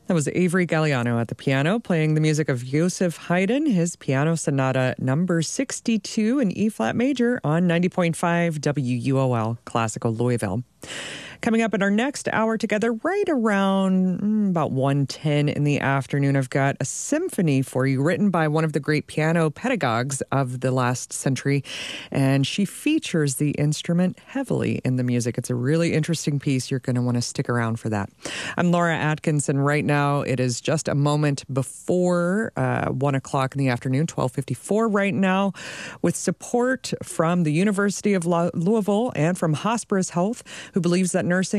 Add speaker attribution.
Speaker 1: That was Avery Galliano at the piano, playing the music of Joseph Haydn, his Piano Sonata number 62 in E-flat major on 90.5 WUOL Classical Louisville. Coming up in our next hour together, right around about 1:10 in the afternoon, I've got a symphony for you written by one of the great piano pedagogues of the last century, and she features the instrument heavily in the music. It's a really interesting piece. You're going to want to stick around for that. I'm Laura Atkinson. Right now, it is just a moment before 1 o'clock in the afternoon, 12:54 right now, with support from the University of Louisville and from Hospice Health, who believes that nursing